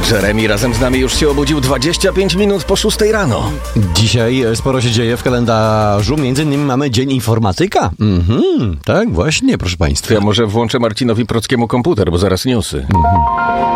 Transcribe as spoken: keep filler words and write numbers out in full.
Jeremy razem z nami już się obudził dwadzieścia pięć minut po szóstej rano. Dzisiaj sporo się dzieje w kalendarzu, między innymi mamy Dzień Informatyka. Mhm, tak właśnie, proszę państwa. Ja może włączę Marcinowi Prockiemu komputer, bo zaraz newsy. Mhm.